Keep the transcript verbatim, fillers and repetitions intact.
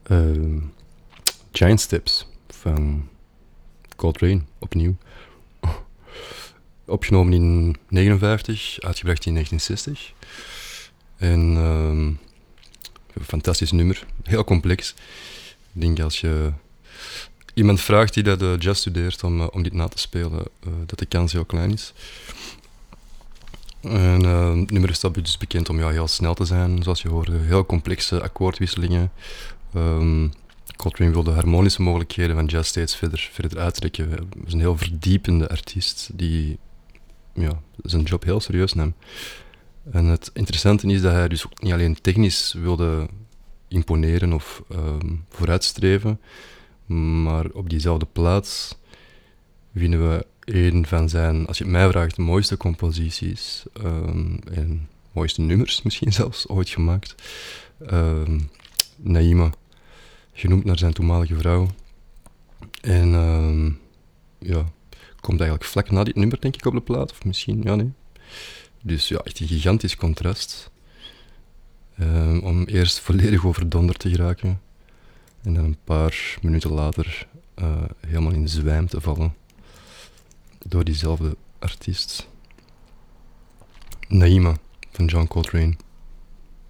Uh, Giant Steps van Coltrane, opnieuw. Opgenomen in negenenvijftig, uitgebracht in negentien zestig. En uh, een fantastisch nummer, heel complex. Ik denk als je iemand vraagt die dat uh, jazz studeert om, uh, om dit na te spelen, uh, dat de kans heel klein is. En uh, het nummer staat dus bekend om ja, heel snel te zijn, zoals je hoorde. Heel complexe akkoordwisselingen. Um, Coltrane wil de harmonische mogelijkheden van jazz steeds verder, verder uittrekken. Hij is een heel verdiepende artiest die ja, zijn job heel serieus neemt. En het interessante is dat hij dus ook niet alleen technisch wilde imponeren of um, vooruitstreven, maar op diezelfde plaats vinden we een van zijn, als je het mij vraagt, de mooiste composities um, en mooiste nummers misschien zelfs ooit gemaakt. Um, Naïma, genoemd naar zijn toenmalige vrouw. En um, ja, komt eigenlijk vlak na dit nummer, denk ik, op de plaat. Of misschien, ja, nee. Dus ja, echt een gigantisch contrast. Um, om eerst volledig overdonderd te geraken. En dan een paar minuten later uh, helemaal in zwijm te vallen. Door diezelfde artiest. Naïma, van John Coltrane.